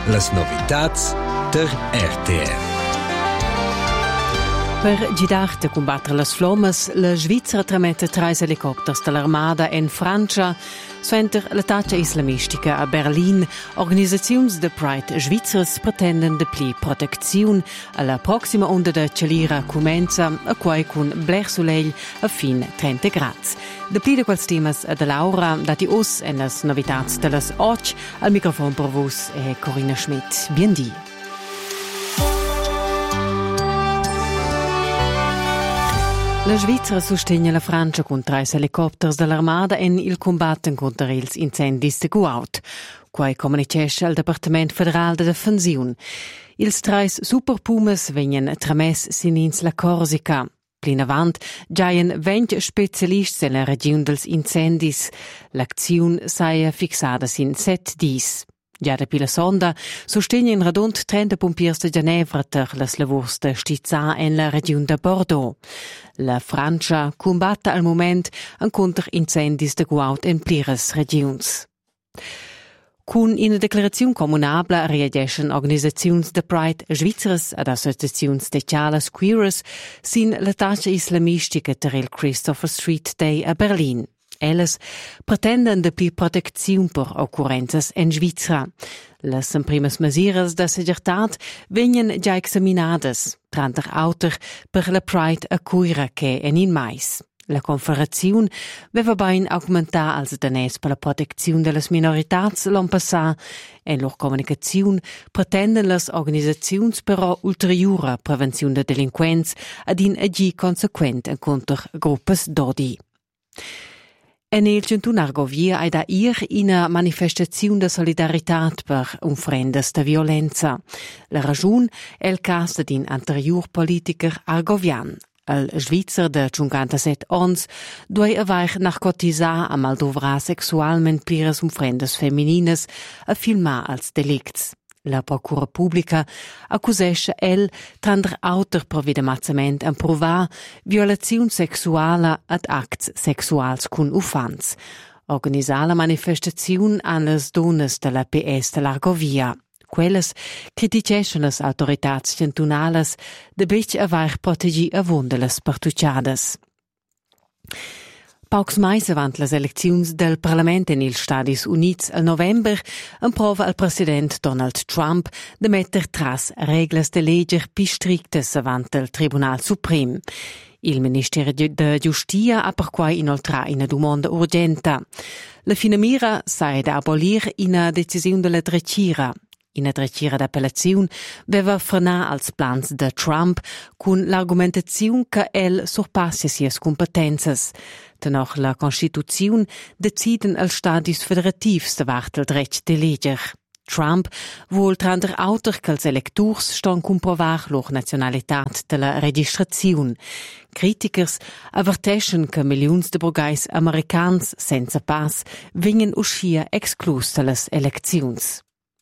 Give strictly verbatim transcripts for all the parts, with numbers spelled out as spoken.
Las novitats der R T M. Per gidar de combattere las flommas, la Svizzera tramette tre elicotters dell'Armada in Francia, suenter l'attacca islamistica a Berlin. Organisazions de Pride Svizzeras pretenden de pli protezione. Alla prossima onda de Celira comenza, a quai con bler soleil a fin trenta gradi. De pli de quels temas de Laura, dati us en las novitats de las och, al microfon per vos è Corinna Schmidt. Biendi. La Svizzera sostegna la Francia con tre elicotters dell'Armada en il combatten contro ils incendis de Guaut. Quai comunicesce al Departement Federal de Defensiun. Ils tre Super Pumas venien trames sin ins la Corsica. Plin avant, giaien venti specialists en la region dels incendis. L'acziun saia fixada sin set dis. Già da pila sonda, sostegna in radont trenta pompiers de Ginevra ter las lavurs de Stizza en la region de Bordeaux. La Francia combatta al moment encontre incendis de Guaut en plires regions. Con una declarazione comunabla reagiscono organizzazioni de Pride Svizzeras ed associazioni specialas queeras sin l'attacca islamistica ter il Christopher Street Day a Berlin. Elles pretenden de pli protezione per occurrenzas in Svizzera. Les primas mesiras de seguretat venien già examinadas, tranter auter per la Pride a cuira che en in mais. La Confederazione veva bain augmentar als danès per la protezione de las minoritats l'an passà. En lor comunicazione pretenden las organizzazions però ulteriura prevenzione de delinquenz ad in agi consequent en contra gruppes d'odi. En il centun Argovia è da ir una manifestazione di solidarietà per offrendas de violenza. La ragione è il caso di un anterior politiker argovian. Il Svizzer de cinquantasette anni due aver narcotisà a maldovra sexualment plires offrendas femminines a filmar als delicts. La Procura Pubblica accusesce el trandre auter per vidamazzament en provar violazione sexuala ad acts sexuals cun ufans. Organisa la manifestazione an las donas de la P S de l'Argovia. Quelles criticesce las autoritats cantonales de bec aver protegi avon de las pertucciadas. Paucs mais avant las elecziuns del Parlament en ils Stadis Units al november improva al president Donald Trump de metter tras reglas de leger pi strictes avant el Tribunal Suprem. Il Ministero de Giustia ha per quai inoltrà una domanda urgenta. La fina mira sai da abolir una decisione della Drecira. In drecira d'appellazione veva frenar als plans de Trump con l'argumentazione che el surpassa sies competenzas. Tenor la Constituzione deciden els stadis federativs de vart el dret de leger. Trump vuol trander auter che els electors ston comprovar lor nationalitat de la registrazione. Critikers averteschen che milions de burgais americans senza pass vingen uscia exclus de las elecziuns.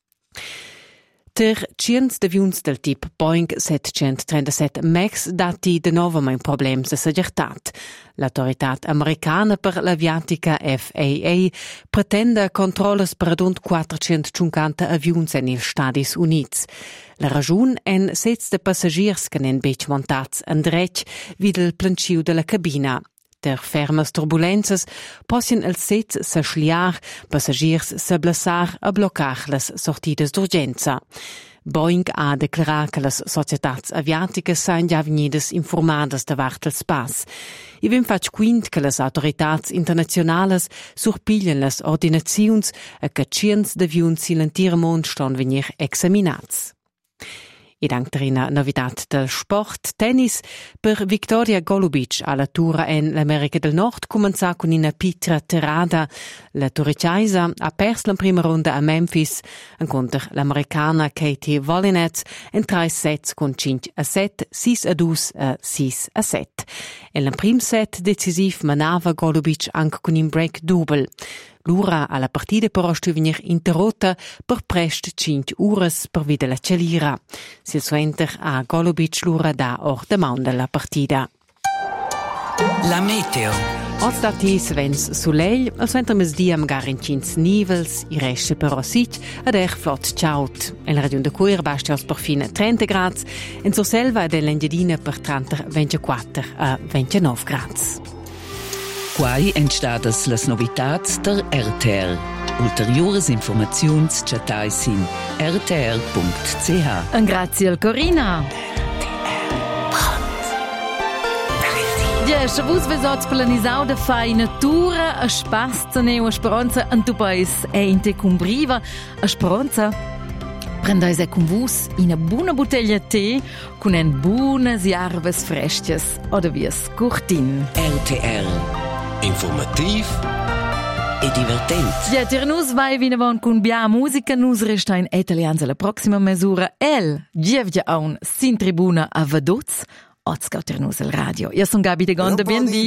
Ter cients d'avions del tip Boeing setcentotrentaset Max dati de nova mai problems de seguretat. L'autoritat americana per l'aviatica F A A pretende controlles per rund quattrocentocinquanta avions en ils Stadis Units. La ragione en sets de passagiers che nen bec montats en dretg vid el planciu de la cabina. Der fermas turbulenzas possin els sets s'aschliar, passagiers s'ablassar a bloccar las sortidas d'urgenza. Boeing ha declarat che las societats aviaticas sain già vegnidas informadas da vart els pass. I vem faig quint che las autoritats internazionales surpiglian las ordinaziuns e che cients d'avions silentirmont ston venir examinats. Ed anche una novità del sport, tennis, per Victoria Golubic alla Tura en l'America del Nord comenza con una pitra terrada. La turiciaisa ha perso la prima ronda a Memphis, incontro l'americana Katie Volinets in tre sets con cinque a sette, sei a due e sei a sette. En il primo set decisiv manava Golubic anche con un break double. L'ura alla partita però stu venir interrotta per prest cinque uras per vide la Celira. Sil suenter a Golubic l'ura da or de maun della partita. La meteo. Oz datis vens soleil, als ventre mes diam garancins nivels, i reste però sit, ad ech flot ciaut. El radion de cuir bastios per fin trenta grads, en so selva ed l'engiadina per trenta ventiquattro a ventinove grads. Quai entstadas las novitats der R T R. Ulteriores informaziuns chatais in r t r punct c h. Un grazie al Corina. Ja, se vus vesot planisau de fai natura, a spass zaneu, a speranza an tu pais e in te cumbriva, a speranza prendais e con vus una buona bottiglia tè con en buonas jarves fresches oder vies curtin. R T R. Informativ E divertent. Ja, ter nus vai vinavon con bia musica, nus resta in italians alla prossima mesura. El, gievgia aun sin tribuna a Vaduz, ozga ter nus al radio. Io son Gabi de Gonda, bien di.